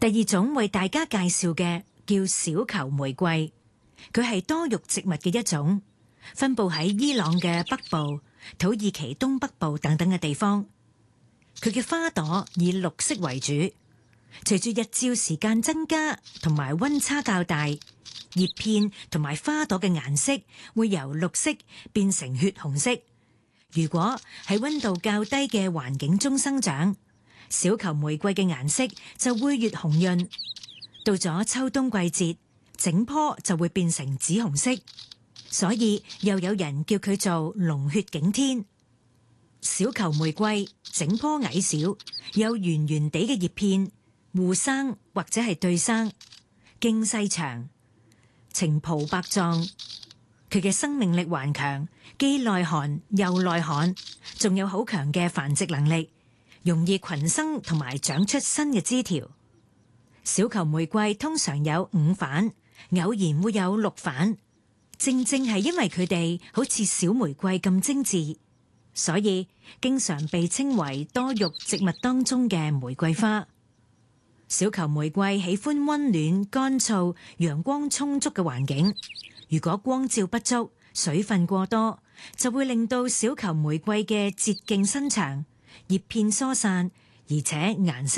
第二種為大家介紹嘅叫小球玫瑰，佢係多肉植物嘅一種，分布喺伊朗嘅北部、土耳其東北部等等嘅地方。佢嘅花朵以綠色為主，隨住日照時間增加同埋溫差較大，葉片同埋花朵嘅顏色會由綠色變成血紅色。如果喺溫度較低嘅環境中生長，小球玫瑰嘅顏色就會越紅潤。到咗秋冬季節，整棵就會變成紫紅色，所以又有人叫佢做龍血景天。小球玫瑰整棵矮小，有圓圓地嘅葉片，互生或者係對生，莖細長，呈蒲白狀。佢嘅生命力頑強，既耐寒又耐旱，仲有好強嘅繁殖能力，容易群生同埋長出新嘅枝條。小球玫瑰通常有5瓣，偶然會有6瓣，正正係因為佢哋好似小玫瑰咁精緻，所以經常被稱為多肉植物當中嘅玫瑰花。小球玫瑰喜歡溫暖、乾燥、陽光充足嘅環境。如果光照不足、水分過多，就會令到小球玫瑰嘅節徑伸長，葉片疏散，而且顏色